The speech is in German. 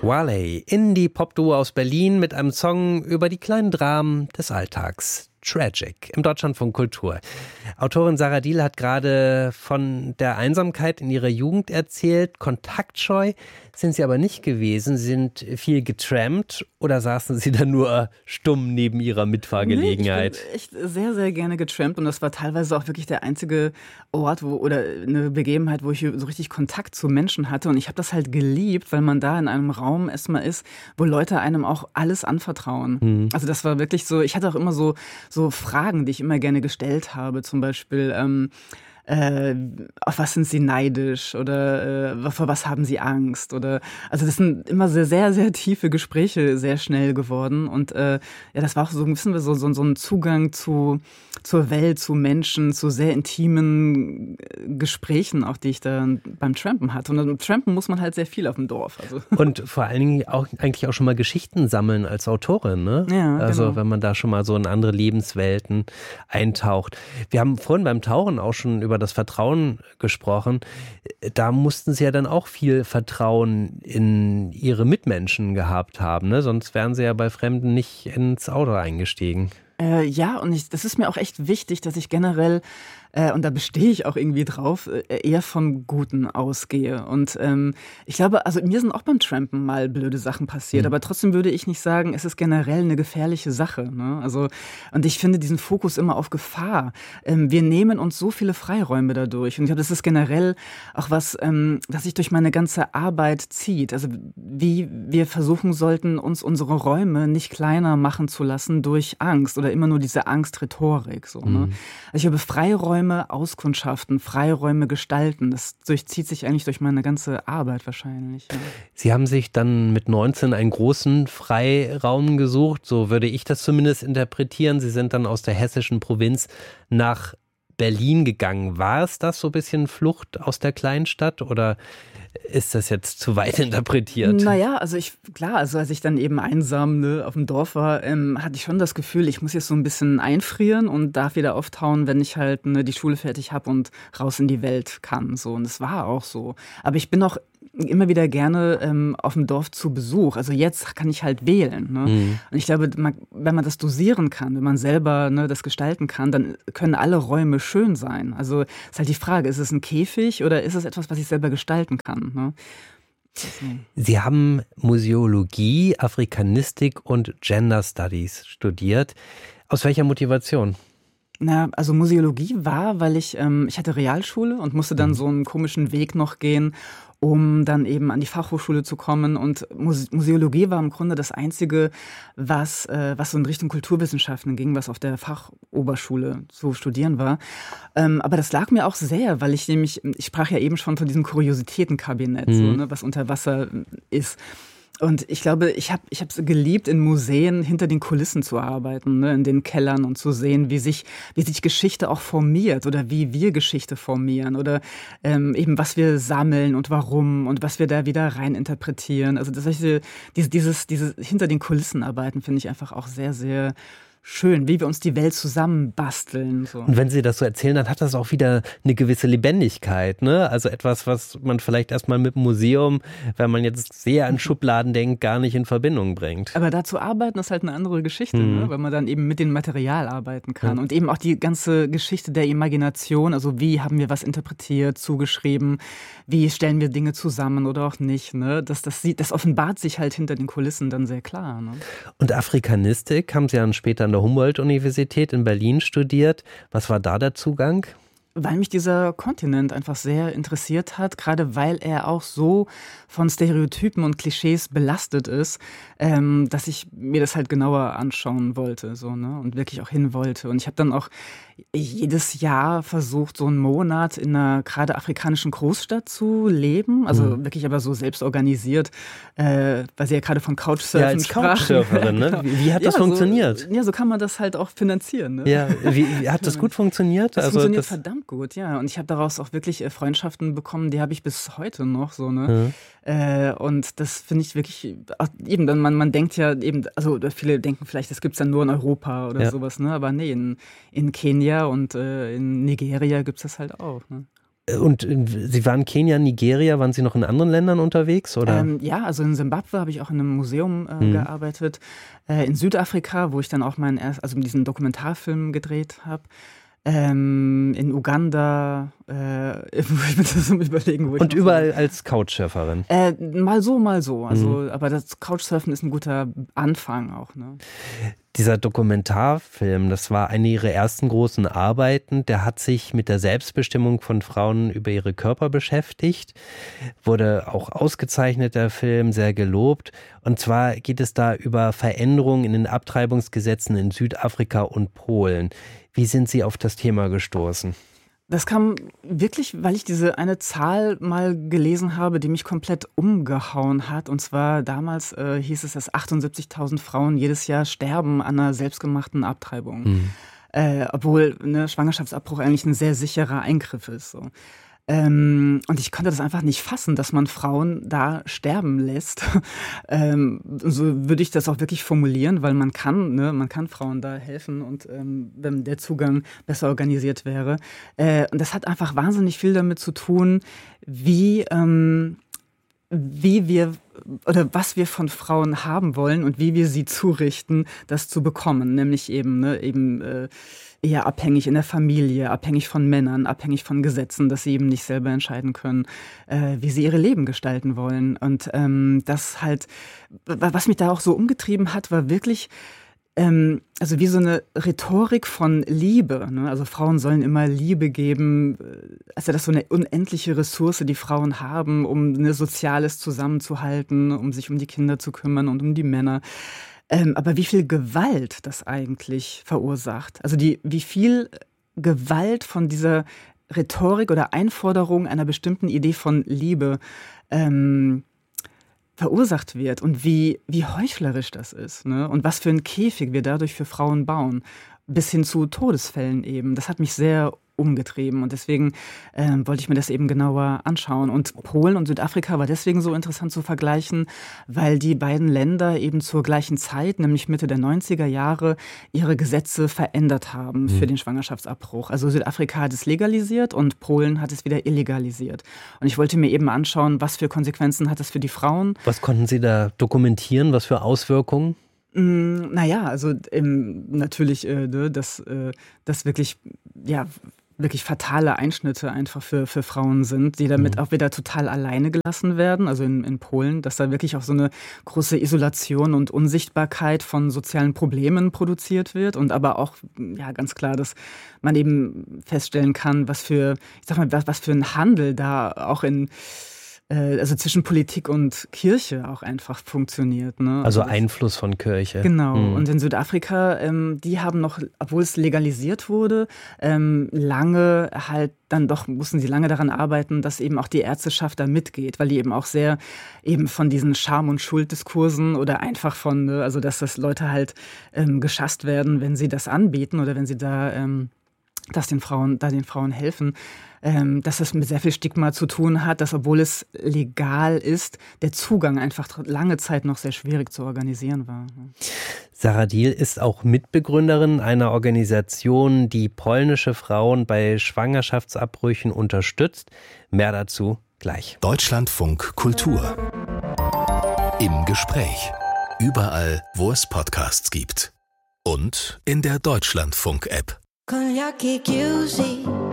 Wale, Indie-Pop-Duo aus Berlin mit einem Song über die kleinen Dramen des Alltags. Tragic im Deutschlandfunk Kultur. Autorin Sarah Diehl hat gerade von der Einsamkeit in ihrer Jugend erzählt. Kontaktscheu sind Sie aber nicht gewesen. Sie sind viel getrampt oder saßen Sie da nur stumm neben Ihrer Mitfahrgelegenheit? Nee, ich bin echt sehr, sehr gerne getrampt und das war teilweise auch wirklich der einzige Ort oder eine Begebenheit, wo ich so richtig Kontakt zu Menschen hatte und ich habe das halt geliebt, weil man da in einem Raum erstmal ist, wo Leute einem auch alles anvertrauen. Also das war wirklich so, ich hatte auch immer so Fragen, die ich immer gerne gestellt habe, zum Beispiel, auf was sind Sie neidisch oder vor was haben Sie Angst? Oder also das sind immer sehr, sehr, sehr tiefe Gespräche sehr schnell geworden. Und ja, das war auch so ein bisschen so ein Zugang zur Welt, zu Menschen, zu sehr intimen Gesprächen, auch die ich da beim Trampen hatte. Und beim Trampen muss man halt sehr viel auf dem Dorf. Also. Und vor allen Dingen auch eigentlich auch schon mal Geschichten sammeln als Autorin, ne? Ja, also genau. wenn man da schon mal so in andere Lebenswelten eintaucht. Wir haben vorhin beim Tauchen auch schon über das Vertrauen gesprochen. Da mussten Sie ja dann auch viel Vertrauen in Ihre Mitmenschen gehabt haben, ne? Sonst wären Sie ja bei Fremden nicht ins Auto eingestiegen. Ja, und das ist mir auch echt wichtig, dass ich generell, und da bestehe ich auch irgendwie drauf, eher vom Guten ausgehe. Und ich glaube, also mir sind auch beim Trampen mal blöde Sachen passiert, aber trotzdem würde ich nicht sagen, es ist generell eine gefährliche Sache. Ne? Also, und ich finde diesen Fokus immer auf Gefahr. Wir nehmen uns so viele Freiräume dadurch. Und ich glaube, das ist generell auch was, das sich durch meine ganze Arbeit zieht. Also wie wir versuchen sollten, uns unsere Räume nicht kleiner machen zu lassen durch Angst oder immer nur diese Angstrhetorik. So, ne? Also ich glaube, Freiräume auskundschaften, Freiräume gestalten, das durchzieht sich eigentlich durch meine ganze Arbeit wahrscheinlich. Ja. Sie haben sich dann mit 19 einen großen Freiraum gesucht, so würde ich das zumindest interpretieren. Sie sind dann aus der hessischen Provinz nach Berlin gegangen. War es das so ein bisschen Flucht aus der Kleinstadt oder ist das jetzt zu weit interpretiert? Naja, also als ich dann eben einsam auf dem Dorf war, hatte ich schon das Gefühl, ich muss jetzt so ein bisschen einfrieren und darf wieder auftauen, wenn ich halt die Schule fertig habe und raus in die Welt kann. So. Und es war auch so. Aber ich bin auch immer wieder gerne auf dem Dorf zu Besuch. Also jetzt kann ich halt wählen. Ne? Und ich glaube, wenn man das dosieren kann, wenn man selber das gestalten kann, dann können alle Räume schön sein. Also ist halt die Frage, ist es ein Käfig oder ist es etwas, was ich selber gestalten kann? Ne? Sie haben Museologie, Afrikanistik und Gender Studies studiert. Aus welcher Motivation? Na, also Museologie war, weil ich hatte Realschule und musste dann so einen komischen Weg noch gehen, um dann eben an die Fachhochschule zu kommen. Und Museologie war im Grunde das Einzige, was so in Richtung Kulturwissenschaften ging, was auf der Fachoberschule zu studieren war. Aber das lag mir auch sehr, weil ich sprach ja eben schon von diesem Kuriositätenkabinett, was unter Wasser ist. Und ich glaube, ich habe es geliebt, in Museen hinter den Kulissen zu arbeiten, in den Kellern und zu sehen, wie sich Geschichte auch formiert oder wie wir Geschichte formieren oder eben was wir sammeln und warum und was wir da wieder rein interpretieren. Also dieses hinter den Kulissen arbeiten finde ich einfach auch sehr, sehr schön, wie wir uns die Welt zusammenbasteln. So. Und wenn Sie das so erzählen, dann hat das auch wieder eine gewisse Lebendigkeit, ne? Also etwas, was man vielleicht erstmal mit dem Museum, wenn man jetzt sehr an Schubladen denkt, gar nicht in Verbindung bringt. Aber dazu arbeiten ist halt eine andere Geschichte, ne? Weil man dann eben mit dem Material arbeiten kann. Und eben auch die ganze Geschichte der Imagination, also wie haben wir was interpretiert, zugeschrieben, wie stellen wir Dinge zusammen oder auch nicht. Ne? Das offenbart sich halt hinter den Kulissen dann sehr klar. Ne? Und Afrikanistik haben Sie dann später an der Humboldt-Universität in Berlin studiert. Was war da der Zugang? Weil mich dieser Kontinent einfach sehr interessiert hat, gerade weil er auch so von Stereotypen und Klischees belastet ist, dass ich mir das halt genauer anschauen wollte und wirklich auch hin wollte. Und ich habe dann auch jedes Jahr versucht, so einen Monat in einer gerade afrikanischen Großstadt zu leben, also wirklich aber so selbst organisiert, weil Sie ja gerade von Couchsurfen sprachen. Ja, als Couchsurferin, ne? Wie hat das funktioniert? So kann man das halt auch finanzieren. Ne? Ja, wie hat das gut funktioniert? Das funktioniert verdammt gut, ja. Und ich habe daraus auch wirklich Freundschaften bekommen, die habe ich bis heute noch so, ne? Und das finde ich wirklich, eben, man denkt ja eben, also viele denken vielleicht, das gibt's dann nur in Europa oder sowas, ne? Aber nee, in Kenia und in Nigeria gibt's das halt auch, ne? Und Sie waren Kenia, Nigeria, waren Sie noch in anderen Ländern unterwegs? Oder? Ja, also in Simbabwe habe ich auch in einem Museum gearbeitet. In Südafrika, wo ich dann auch diesen Dokumentarfilm gedreht habe. In Uganda, ich bin das überlegen, wo ich. Und überall als Couchsurferin? Mal so, mal so. Also, aber das Couchsurfen ist ein guter Anfang auch. Ne? Dieser Dokumentarfilm, das war eine Ihrer ersten großen Arbeiten. Der hat sich mit der Selbstbestimmung von Frauen über ihre Körper beschäftigt. Wurde auch ausgezeichnet, der Film, sehr gelobt. Und zwar geht es da über Veränderungen in den Abtreibungsgesetzen in Südafrika und Polen. Wie sind Sie auf das Thema gestoßen? Das kam wirklich, weil ich diese eine Zahl mal gelesen habe, die mich komplett umgehauen hat. Und zwar damals hieß es, dass 78.000 Frauen jedes Jahr sterben an einer selbstgemachten Abtreibung. Obwohl Schwangerschaftsabbruch eigentlich ein sehr sicherer Eingriff ist. So. Und ich konnte das einfach nicht fassen, dass man Frauen da sterben lässt. So würde ich das auch wirklich formulieren, weil man kann Frauen da helfen und wenn der Zugang besser organisiert wäre. Und das hat einfach wahnsinnig viel damit zu tun, wie wir oder was wir von Frauen haben wollen und wie wir sie zurichten, das zu bekommen, nämlich eher abhängig in der Familie, abhängig von Männern, abhängig von Gesetzen, dass sie eben nicht selber entscheiden können, wie sie ihre Leben gestalten wollen. Und das halt, was mich da auch so umgetrieben hat, war wirklich also wie so eine Rhetorik von Liebe. Ne? Also Frauen sollen immer Liebe geben. Also das ist so eine unendliche Ressource, die Frauen haben, um Soziales zusammenzuhalten, um sich um die Kinder zu kümmern und um die Männer. Aber wie viel Gewalt das eigentlich verursacht. Also wie viel Gewalt von dieser Rhetorik oder Einforderung einer bestimmten Idee von Liebe verursacht wird und wie heuchlerisch das ist, ne? Und was für einen Käfig wir dadurch für Frauen bauen, bis hin zu Todesfällen eben. Das hat mich sehr umgetrieben und deswegen wollte ich mir das eben genauer anschauen. Und Polen und Südafrika war deswegen so interessant zu vergleichen, weil die beiden Länder eben zur gleichen Zeit, nämlich Mitte der 90er Jahre, ihre Gesetze verändert haben für den Schwangerschaftsabbruch. Also Südafrika hat es legalisiert und Polen hat es wieder illegalisiert. Und ich wollte mir eben anschauen, was für Konsequenzen hat das für die Frauen. Was konnten Sie da dokumentieren? Was für Auswirkungen? Naja, also natürlich, dass wirklich, wirklich fatale Einschnitte einfach für Frauen sind, die damit auch wieder total alleine gelassen werden. Also in Polen, dass da wirklich auch so eine große Isolation und Unsichtbarkeit von sozialen Problemen produziert wird und aber auch, ganz klar, dass man eben feststellen kann, was für ein Handel da auch also zwischen Politik und Kirche auch einfach funktioniert. Ne? Also Einfluss von Kirche. Genau. Und in Südafrika, die haben noch, obwohl es legalisiert wurde, lange halt dann doch mussten sie lange daran arbeiten, dass eben auch die Ärzteschaft da mitgeht, weil die eben auch sehr eben von diesen Scham- und Schulddiskursen oder einfach von, also dass das Leute halt geschasst werden, wenn sie das anbieten oder wenn sie da den Frauen helfen, dass das mit sehr viel Stigma zu tun hat, dass obwohl es legal ist, der Zugang einfach lange Zeit noch sehr schwierig zu organisieren war. Saradil ist auch Mitbegründerin einer Organisation, die polnische Frauen bei Schwangerschaftsabbrüchen unterstützt. Mehr dazu gleich. Deutschlandfunk Kultur. Im Gespräch. Überall, wo es Podcasts gibt. Und in der Deutschlandfunk-App. Con gli occhi chiusi